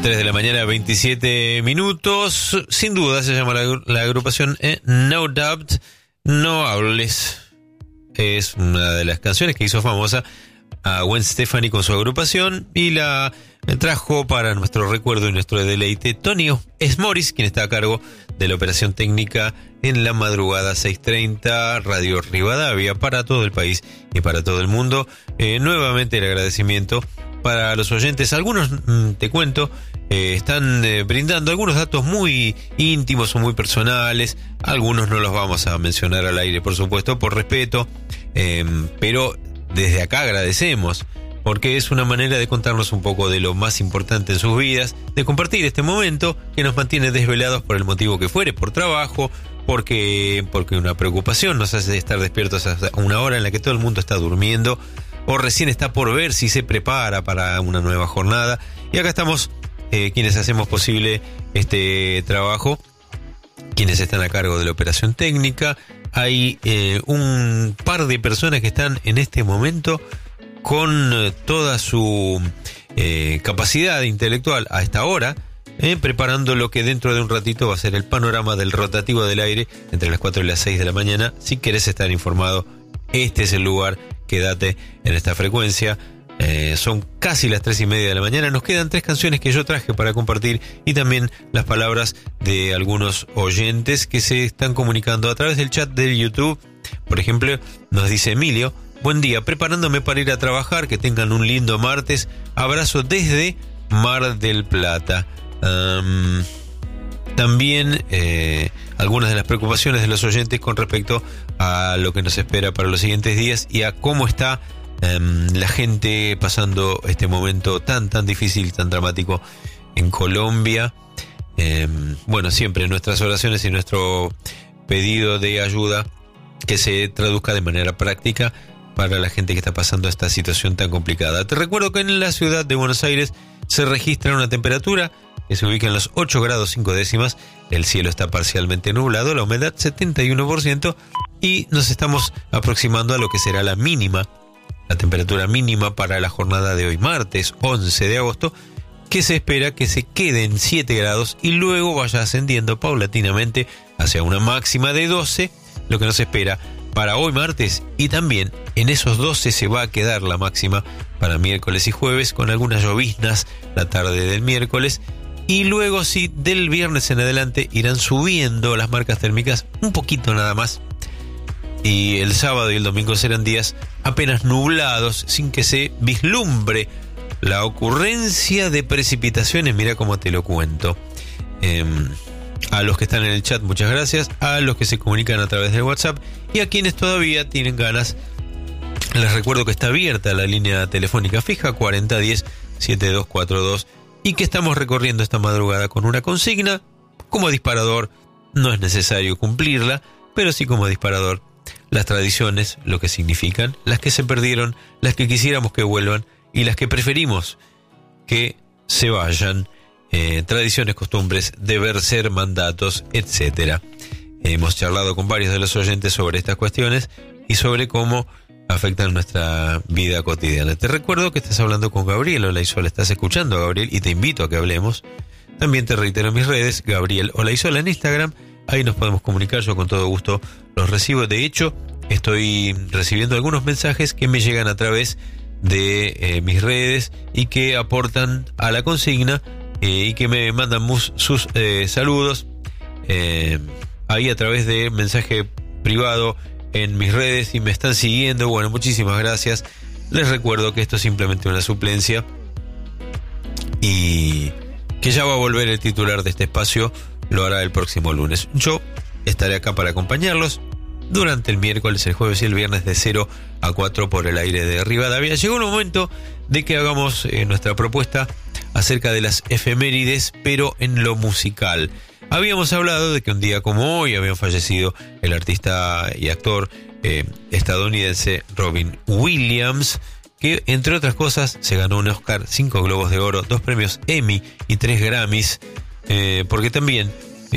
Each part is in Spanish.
3 de la mañana, 27 minutos. Sin duda se llama la agrupación No Doubt, No Hables. Es una de las canciones que hizo famosa a Gwen Stefani con su agrupación y la trajo para nuestro recuerdo y nuestro deleite Tonio Esmoris, quien está a cargo de la operación técnica en la madrugada 6:30, Radio Rivadavia, para todo el país y para todo el mundo. Nuevamente el agradecimiento para los oyentes. Algunos, te cuento, están brindando algunos datos muy íntimos o muy personales. Algunos no los vamos a mencionar al aire, por supuesto, por respeto, pero desde acá agradecemos, porque es una manera de contarnos un poco de lo más importante en sus vidas, de compartir este momento que nos mantiene desvelados por el motivo que fuere, por trabajo, porque una preocupación nos hace estar despiertos hasta una hora en la que todo el mundo está durmiendo o recién está por ver si se prepara para una nueva jornada. Y acá estamos quienes hacemos posible este trabajo, quienes están a cargo de la operación técnica. Hay un par de personas que están en este momento con toda su capacidad intelectual a esta hora, preparando lo que dentro de un ratito va a ser el panorama del rotativo del aire entre las 4 y las 6 de la mañana. Si querés estar informado, este es el lugar. Quédate en esta frecuencia. Son casi las 3:30 de la mañana. Nos quedan 3 canciones que yo traje para compartir y también las palabras de algunos oyentes que se están comunicando a través del chat de YouTube. Por ejemplo, nos dice Emilio: buen día, preparándome para ir a trabajar, que tengan un lindo martes, abrazo desde Mar del Plata. También algunas de las preocupaciones de los oyentes con respecto a lo que nos espera para los siguientes días y a cómo está la gente pasando este momento tan difícil, tan dramático en Colombia. Bueno, siempre nuestras oraciones y nuestro pedido de ayuda que se traduzca de manera práctica para la gente que está pasando esta situación tan complicada. Te recuerdo que en la ciudad de Buenos Aires se registra una temperatura que se ubica en los 8 grados 5 décimas, el cielo está parcialmente nublado, la humedad 71% y nos estamos aproximando a lo que será la temperatura mínima para la jornada de hoy, martes 11 de agosto, que se espera que se quede en 7 grados y luego vaya ascendiendo paulatinamente hacia una máxima de 12, lo que nos espera para hoy martes, y también en esos 12 se va a quedar la máxima para miércoles y jueves, con algunas lloviznas la tarde del miércoles. Y luego sí, del viernes en adelante irán subiendo las marcas térmicas un poquito nada más. Y el sábado y el domingo serán días apenas nublados, sin que se vislumbre la ocurrencia de precipitaciones. Mira cómo te lo cuento. A los que están en el chat, muchas gracias. A los que se comunican a través del WhatsApp. Y a quienes todavía tienen ganas, les recuerdo que está abierta la línea telefónica fija 4010-7242. Y que estamos recorriendo esta madrugada con una consigna. Como disparador, no es necesario cumplirla, pero sí como disparador. Las tradiciones, lo que significan, las que se perdieron, las que quisiéramos que vuelvan y las que preferimos que se vayan. Tradiciones, costumbres, deber ser, mandatos, etc. Hemos charlado con varios de los oyentes sobre estas cuestiones y sobre cómo afectan nuestra vida cotidiana. Te recuerdo que estás hablando con Gabriel Olaizola, estás escuchando a Gabriel y te invito a que hablemos. También te reitero mis redes, Gabriel Olaizola en Instagram, ahí nos podemos comunicar, yo con todo gusto los recibo. De hecho, estoy recibiendo algunos mensajes que me llegan a través de mis redes y que aportan a la consigna y que me mandan sus saludos ahí a través de mensaje privado en mis redes y me están siguiendo. Bueno, muchísimas gracias. Les recuerdo que esto es simplemente una suplencia y que ya va a volver el titular de este espacio, lo hará el próximo lunes. Yo estaré acá para acompañarlos durante el miércoles, el jueves y el viernes de 0 a 4 por el aire de Rivadavia. Llegó el momento de que hagamos nuestra propuesta acerca de las efemérides, pero en lo musical. Habíamos hablado de que un día como hoy había fallecido el artista y actor estadounidense Robin Williams, que entre otras cosas se ganó un Oscar, 5 Globos de Oro, 2 premios Emmy y 3 Grammys, porque también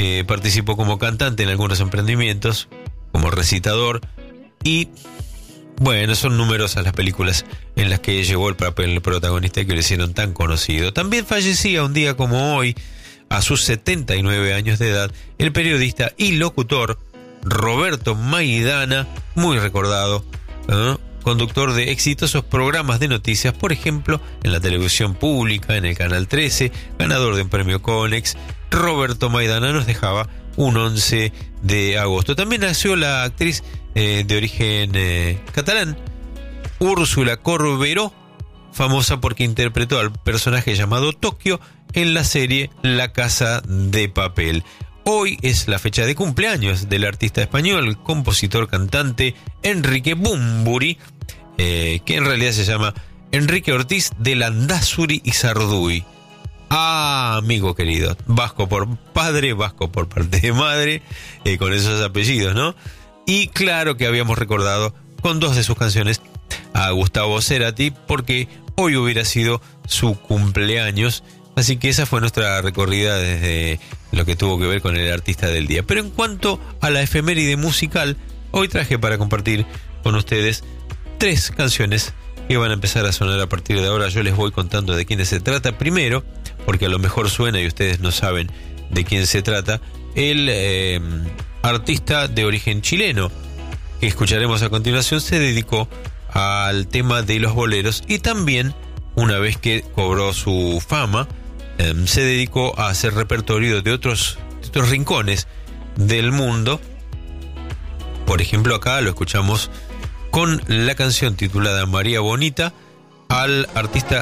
participó como cantante en algunos emprendimientos, como recitador, y bueno, son numerosas las películas en las que llevó el papel protagonista que lo hicieron tan conocido. También fallecía un día como hoy, a sus 79 años de edad, el periodista y locutor Roberto Maidana, muy recordado, conductor de exitosos programas de noticias, por ejemplo, en la televisión pública, en el Canal 13, ganador de un premio Conex. Roberto Maidana nos dejaba un 11 de agosto. También nació la actriz de origen catalán, Úrsula Corberó, famosa porque interpretó al personaje llamado Tokio en la serie La Casa de Papel. Hoy es la fecha de cumpleaños del artista español, compositor, cantante Enrique Bunbury, que en realidad se llama Enrique Ortiz de Landázuri y Sarduy. Amigo querido, vasco por padre, vasco por parte de madre, con esos apellidos, ¿no? Y claro que habíamos recordado con dos de sus canciones a Gustavo Cerati, porque hoy hubiera sido su cumpleaños. Así que esa fue nuestra recorrida desde lo que tuvo que ver con el artista del día. Pero en cuanto a la efeméride musical, hoy traje para compartir con ustedes 3 canciones que van a empezar a sonar a partir de ahora. Yo les voy contando de quiénes se trata. Primero, porque a lo mejor suena y ustedes no saben de quién se trata, el artista de origen chileno que escucharemos a continuación se dedicó al tema de los boleros y también, una vez que cobró su fama, se dedicó a hacer repertorio de otros rincones del mundo. Por ejemplo, acá lo escuchamos con la canción titulada María Bonita, al artista,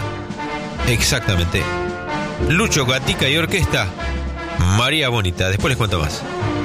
exactamente, Lucho Gatica y Orquesta, María Bonita. Después les cuento más.